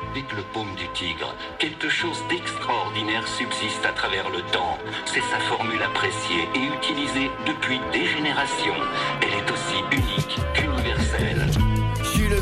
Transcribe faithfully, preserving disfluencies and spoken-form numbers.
Pique le paume du tigre. Quelque chose d'extraordinaire subsiste à travers le temps. C'est sa formule appréciée et utilisée depuis des générations. Elle est aussi unique